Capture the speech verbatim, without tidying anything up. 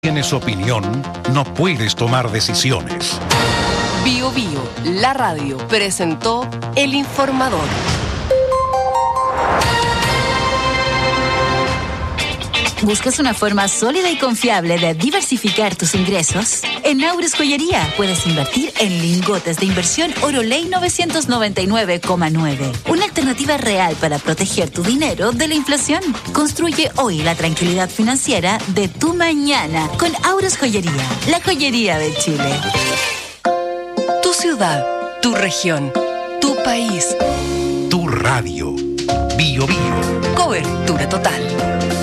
Tienes opinión, no puedes tomar decisiones. Bio Bio, la radio, presentó El Informador. ¿Buscas una forma sólida y confiable de diversificar tus ingresos? En Aures Joyería puedes invertir en lingotes de inversión Oroley novecientos noventa y nueve coma nueve. Una alternativa real para proteger tu dinero de la inflación. Construye hoy la tranquilidad financiera de tu mañana con Aures Joyería, la joyería de Chile. Tu ciudad, tu región, tu país. Tu radio. Bio Bio. Cobertura total.